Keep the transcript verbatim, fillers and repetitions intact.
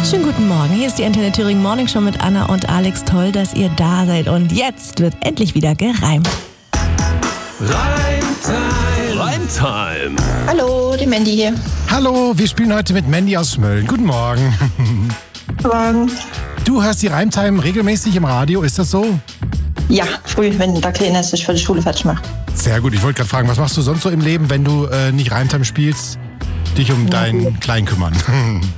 Schönen guten Morgen, hier ist die Antenne Thüringen Morning Show mit Anna und Alex. Toll, dass ihr da seid. Und jetzt wird endlich wieder gereimt. Reimtime. Reimtime. Hallo, die Mandy hier. Hallo, wir spielen heute mit Mandy aus Mölln. Guten Morgen. Guten Morgen. Du hörst die Reimtime regelmäßig im Radio, ist das so? Ja, früh, wenn der Kleine sich für die Schule fertig macht. Sehr gut, ich wollte gerade fragen, was machst du sonst so im Leben, wenn du äh, nicht Reimtime spielst? Dich um deinen Kleinen kümmern.